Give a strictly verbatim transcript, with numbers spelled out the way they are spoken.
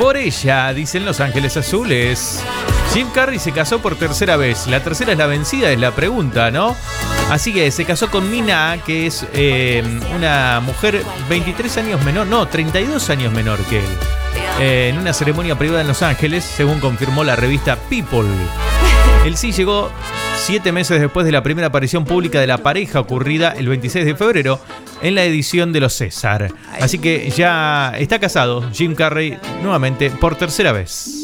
Por ella, dicen Los Ángeles Azules. Jim Carrey se casó por tercera vez. La tercera es la vencida, es la pregunta, ¿no? Así que se casó con Mina, que es eh, una mujer veintitrés años menor, no, treinta y dos años menor que él. Eh, en una ceremonia privada en Los Ángeles, según confirmó la revista People. El sí llegó siete meses después de la primera aparición pública de la pareja ocurrida el veintiséis de febrero en la edición de Los César. Así que ya está casado Jim Carrey nuevamente por tercera vez.